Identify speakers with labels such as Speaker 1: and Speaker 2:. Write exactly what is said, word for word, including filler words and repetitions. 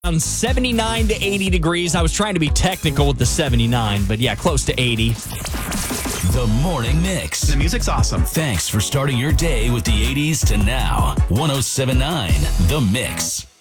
Speaker 1: Around seventy-nine to eighty degrees. I was trying to be technical with the seventy-nine, but yeah, close to eighty.
Speaker 2: The Morning Mix.
Speaker 3: The music's awesome.
Speaker 2: Thanks for starting your day with the eighties to now. one oh seven point nine The Mix.